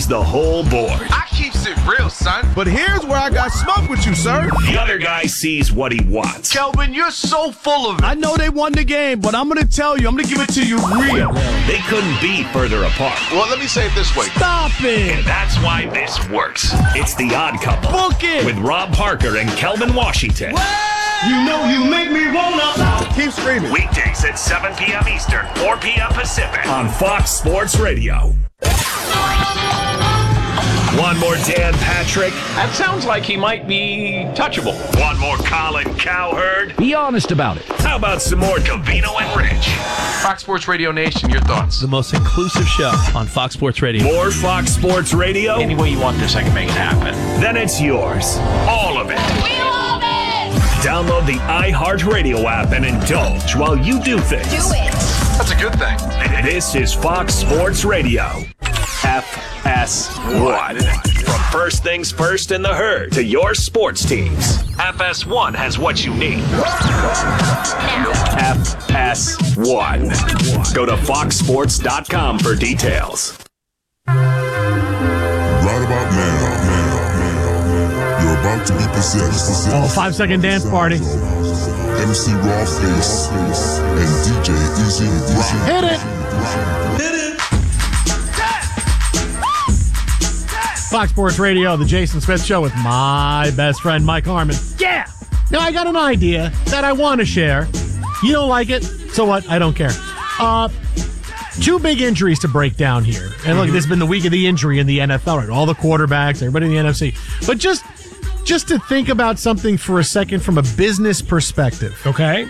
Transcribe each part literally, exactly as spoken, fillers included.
sees the whole board. I keeps it real, son. But here's where I got smoke with you, sir. The other guy sees what he wants. Kelvin, you're so full of it. I know they won the game, but I'm going to tell you, I'm going to give it to you real. They couldn't be further apart. Well, let me say it this way. Stop it. And that's why this works. It's The Odd Couple. Book it. With Rob Parker and Kelvin Washington. You know you make me wanna. Keep screaming. Weekdays at seven p.m. Eastern, four p.m. Pacific on Fox Sports Radio. One more Dan Patrick. That sounds like he might be touchable. One more Colin Cowherd. Be honest about it. How about some more Covino and Rich? Fox Sports Radio Nation, your thoughts? The most inclusive show on Fox Sports Radio. More Fox Sports Radio? Any way you want this, I can make it happen. Then it's yours. All of it. We love it! Download the iHeartRadio app and indulge while you do things. Do it! That's a good thing. This is Fox Sports Radio. F S one. From First Things First in the Herd to your sports teams, F S one has what you need. F S one. Go to fox sports dot com for details. Right about now, now, you're about to be possessed. Oh, five second dance party. M C Raw Face and D J Easy Rock. Hit it. Hit it. Fox Sports Radio, the Jason Smith Show with my best friend, Mike Harmon. Yeah! Now, I got an idea that I want to share. You don't like it? So what? I don't care. Uh, two big injuries to break down here. And look, this has been the week of the injury in the N F L, right? All the quarterbacks, everybody in the N F C. But just, just to think about something for a second from a business perspective. Okay.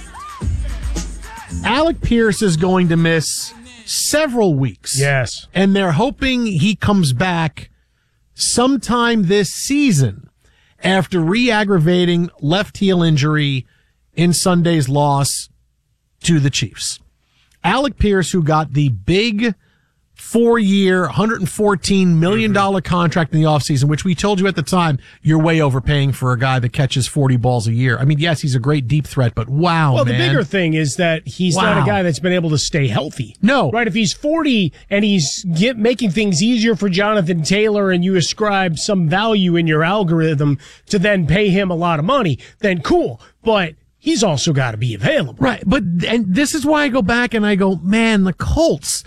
Alec Pierce is going to miss several weeks. Yes. And they're hoping he comes back sometime this season after re-aggravating left heel injury in Sunday's loss to the Chiefs. Alec Pierce, who got the big four-year, one hundred fourteen million dollars mm-hmm. contract in the offseason, which we told you at the time, you're way overpaying for a guy that catches forty balls a year. I mean, yes, he's a great deep threat, but wow, Well, man. the bigger thing is that he's Wow. not a guy that's been able to stay healthy. No. Right? If he's forty and he's get, making things easier for Jonathan Taylor and you ascribe some value in your algorithm to then pay him a lot of money, then cool. But he's also got to be available. Right, but and this is why I go back and I go, man, the Colts.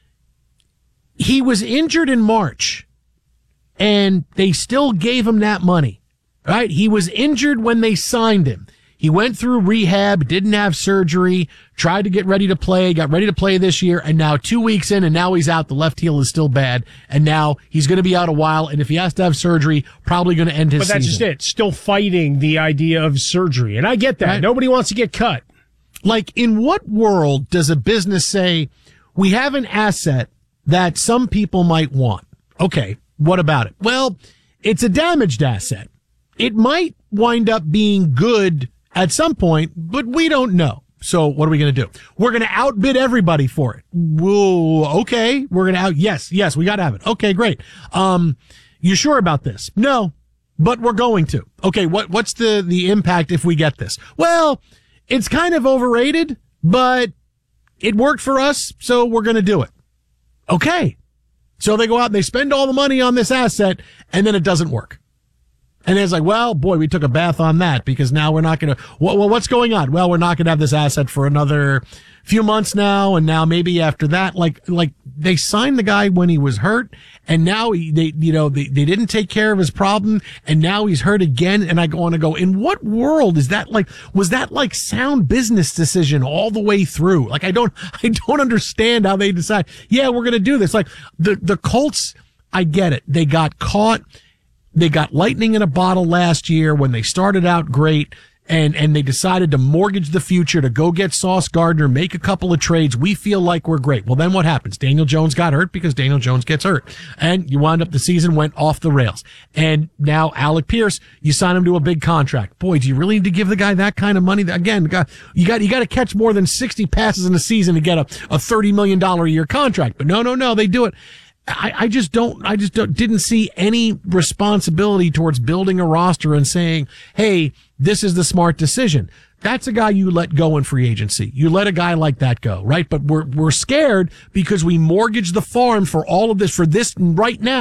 He was injured in March, and they still gave him that money, right? He was injured when they signed him. He went through rehab, didn't have surgery, tried to get ready to play, got ready to play this year, and now two weeks in, and now he's out. The left heel is still bad, and now he's going to be out a while, and if he has to have surgery, probably going to end his But that's season. just it. Still fighting the idea of surgery. And I get that. Right. Nobody wants to get cut. Like, in what world does a business say, we have an asset that some people might want? Okay, what about it? Well, it's a damaged asset. It might wind up being good at some point, but we don't know. So what are we going to do? We're going to outbid everybody for it. Whoa, okay. We're going to out. Yes, yes, we got to have it. Okay, great. Um, you sure about this? No, but we're going to. Okay, what, what's the, the impact if we get this? Well, it's kind of overrated, but it worked for us, so we're going to do it. Okay. So they go out and they spend all the money on this asset, and then it doesn't work. And it's like, well, boy, we took a bath on that because now we're not going to, well, well, what's going on? Well, we're not going to have this asset for another few months now. And now maybe after that, like, like they signed the guy when he was hurt, and now he, they, you know, they, they didn't take care of his problem, and now he's hurt again. And I go on to go, in what world is that like, was that like sound business decision all the way through? Like, I don't, I don't understand how they decide, yeah, we're going to do this. Like the, the Colts, I get it. They got caught. They got lightning in a bottle last year when they started out great, and, and they decided to mortgage the future to go get Sauce Gardner, make a couple of trades. We feel like we're great. Well, then what happens? Daniel Jones got hurt because Daniel Jones gets hurt. And you wound up, the season went off the rails. And now Alec Pierce, you sign him to a big contract. Boy, do you really need to give the guy that kind of money? Again, you got, you got to catch more than sixty passes in a season to get a, a thirty million dollars a year contract. But no, no, no, they do it. I, I just don't, I just don't, didn't see any responsibility towards building a roster and saying, hey, this is the smart decision. That's a guy you let go in free agency. You let a guy like that go, right? But we're, we're scared because we mortgaged the farm for all of this, for this right now.